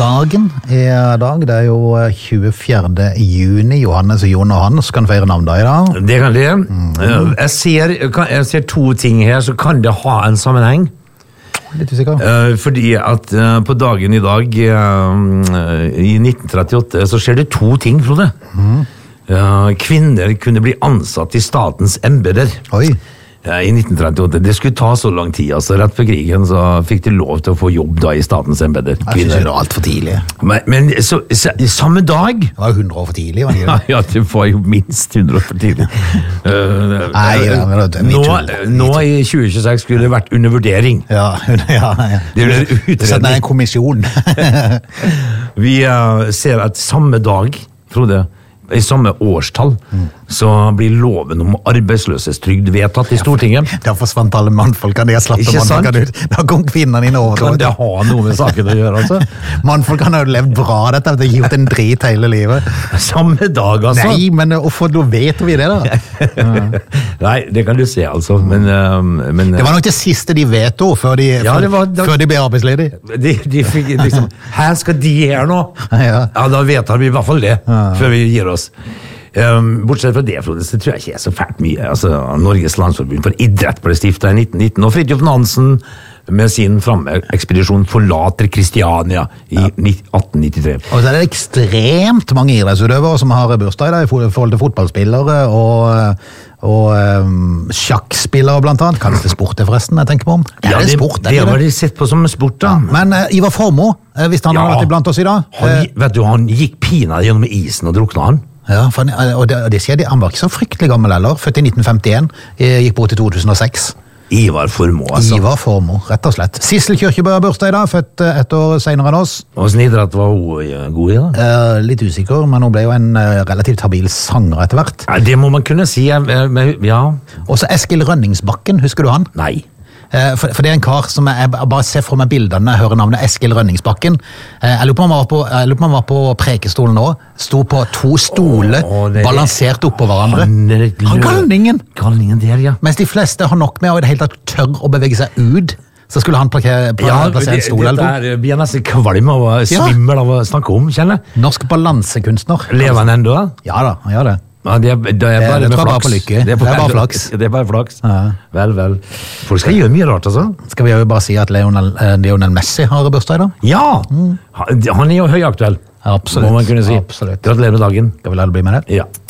Navnedagen I dag, det jo 24. juni, Johannes og Jon og Hans kan feire navndag I dag. Det kan det. Jeg ser to ting her, så kan det ha en sammenheng. Litt usikker. Fordi at på dagen I dag, I 1938, så skjer det to ting, Frode. Kvinner kunne bli ansatt I statens embeter. Oi. I 1938. Det skulle ta så lang tid, altså rett før krigen så fikk de lov til å få jobb da I statens embeter. Jeg synes det var alt for tidlig. Men samme dag... Det var 100 år for tidlig, var det ikke det? Ja, det var jo minst 100 år for tidlig. Nå I 2026 skulle det vært under vurdering. Ja. Det ble utredning. Så det en kommisjon. Vi ser at samme dag, Frode, I samme årstall, så blir loven om arbeidsløshetstrygd vedtatt I Stortinget. Da forsvant alle mannfolkene, jeg slapp mannfolkene ut. Da kom kvinnene inn over. Kan det ha noe med saken å gjøre, altså? Mannfolkene har jo levd bra, dette har de gjort en drit hele livet. Samme dag, altså? Nei, men hvorfor vet vi det da? Nei, det kan du se, altså. Men det var nok det siste de vet da, før de ble arbeidsledige. De fikk liksom, her skal de her nå. Ja, da vet vi I hvert fall det, før vi gir oss. Bortsett fra det, Frode, så tror jeg ikke så fælt mye. Altså, Norges Landsforbund for idrett ble stiftet I 1919, og Fridtjof Nansen med sin fremme-ekspedisjon forlater Kristiania I 1893. Og så det ekstremt mange idrettsutøvere som har bursdag I forhold til fotballspillere og sjakkspillere blant annet. Kalles det sport det forresten, jeg tenker på om? Det det sport. Det har de sett på som sport da. Men Ivar Formoe, hvis han har vært iblant oss I dag. Vet du, han gikk pina gjennom isen og drukna han. Ja, og det skjedde, han var ikke så fryktelig gammel heller, født I 1951, gikk bort I 2006. Ivar Formoe, altså. Ivar Formoe, rett og slett. Sissel Kyrkjebø har bursdag I dag, født et år senere enn oss. Og idrett var hun god I da? Litt usikker, men hun ble jo en relativt habil sanger etter hvert. Ja, det må man kunne si, ja. Og så Eskil Rønningsbakken, husker du han? Nei. For det en kar som jeg bare ser for meg bildene når jeg hører navnet Eskil Rønningsbakken. Jeg lurer på om han var på prekestolen nå, sto på to stoler, balansert opp på hverandre. Han galningen! Galningen der, ja. Mens de fleste har nok med å I det hele tatt tørr å bevege seg ut, så skulle han plassere en stol eller noe. Ja, blir nesten kvalm og svimmel av å snakke om, kjenner jeg. Norsk balansekunstner. Lever han enda? Ja da, han gjør det. Ja, det bare flaks. Det bare flaks. Det bare flaks. Ja. Vel. Folk skal gjøre mye rart, altså. Skal vi jo bare si at Lionel Messi har bursdag I dag? Ja! Han jo høyaktuell. Absolutt. Må man kunne si. Absolutt. Gratulerer med dagen. Skal vi la det bli med det? Ja.